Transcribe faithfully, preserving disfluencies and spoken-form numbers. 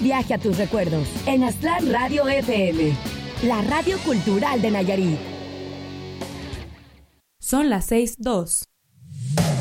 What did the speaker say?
Viaje a tus recuerdos en Aztlán Radio F M, la radio cultural de Nayarit. Son las seis dos.